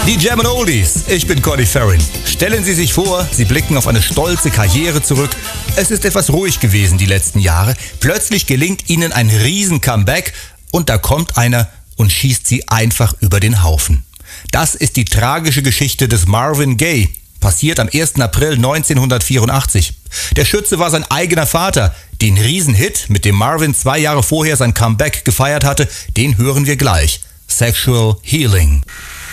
Die Jam & Oldies, ich bin Conny Farrin. Stellen Sie sich vor, Sie blicken auf eine stolze Karriere zurück. Es ist etwas ruhig gewesen die letzten Jahre. Plötzlich gelingt Ihnen ein Riesen-Comeback und da kommt einer und schießt Sie einfach über den Haufen. Das ist die tragische Geschichte des Marvin Gaye. Passiert am 1. April 1984. Der Schütze war sein eigener Vater. Den Riesenhit, mit dem Marvin 2 Jahre vorher sein Comeback gefeiert hatte, den hören wir gleich. Sexual Healing.